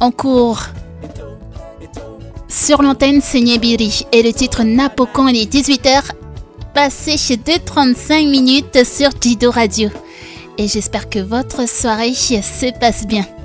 en cours. Sur l'antenne, c'est Nyebiri et le titre Napocan, il est 18h, passé de 35 minutes sur Jido Radio. Et j'espère que votre soirée se passe bien.